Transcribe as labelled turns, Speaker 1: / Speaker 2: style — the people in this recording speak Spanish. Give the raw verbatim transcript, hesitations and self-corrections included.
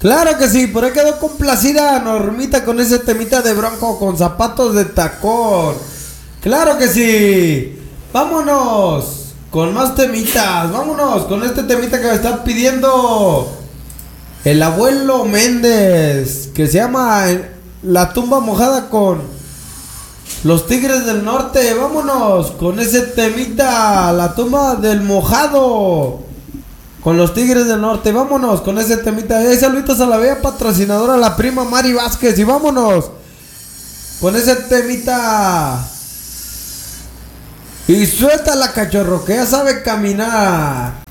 Speaker 1: Claro que sí, por ahí quedó complacida Normita con ese temita de Bronco con zapatos de tacón. Claro que sí. Vámonos con más temitas. Vámonos con este temita que me está pidiendo el abuelo Méndez, que se llama La tumba mojada con los Tigres del Norte. Vámonos con ese temita, La tumba del mojado con los Tigres del Norte. Vámonos con ese temita. Hey, saluditos a la bella patrocinadora, la prima Mari Vázquez. Y vámonos con ese temita. Y suelta la cachorro, que ya sabe caminar.